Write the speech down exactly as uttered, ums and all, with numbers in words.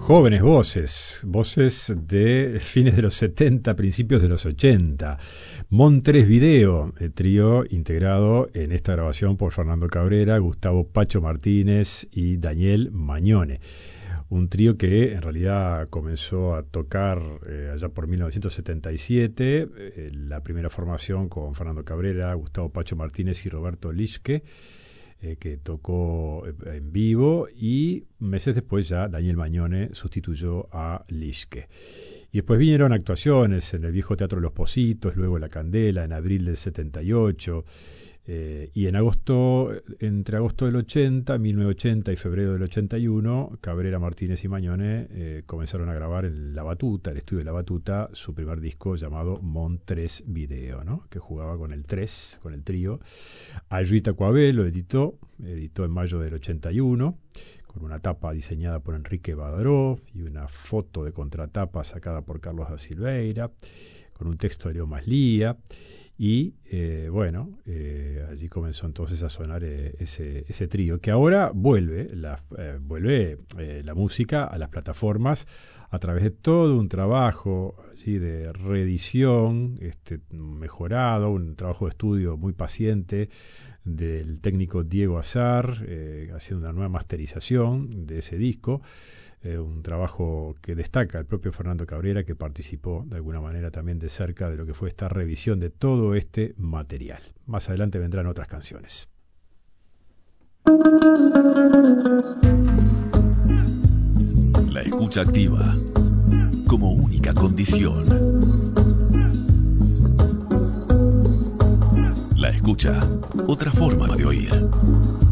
Jóvenes voces, voces de fines de los setenta, principios de los ochenta. Montres Video, el trío integrado en esta grabación por Fernando Cabrera, Gustavo Pacho Martínez y Daniel Mañone. Un trío que en realidad comenzó a tocar eh, allá por mil novecientos setenta y siete, eh, la primera formación con Fernando Cabrera, Gustavo Pacho Martínez y Roberto Lischke, eh, que tocó en vivo, y meses después ya Daniel Mañone sustituyó a Lischke. Y después vinieron actuaciones en el viejo Teatro Los Positos, luego La Candela, en abril del setenta y ocho, eh, y en agosto, entre agosto del ochenta, mil novecientos ochenta y febrero del ochenta y uno, Cabrera, Martínez y Mañone eh, comenzaron a grabar en La Batuta, el estudio de La Batuta, su primer disco llamado Montres Video, ¿no? Que jugaba con el tres, con el trío. Ayuita Coabel lo editó, editó en mayo del ochenta y uno, con una tapa diseñada por Enrique Badró y una foto de contratapa sacada por Carlos da Silveira, con un texto de Leo Maslía. Y eh, bueno, eh, allí comenzó entonces a sonar eh, ese, ese trío, que ahora vuelve, la, eh, vuelve eh, la música a las plataformas a través de todo un trabajo así de reedición este, mejorado, un trabajo de estudio muy paciente del técnico Diego Azar, eh, haciendo una nueva masterización de ese disco. Eh, un trabajo que destaca el propio Fernando Cabrera, que participó de alguna manera también de cerca de lo que fue esta revisión de todo este material. Más adelante vendrán otras canciones. La escucha activa como única condición. La escucha, otra forma de oír.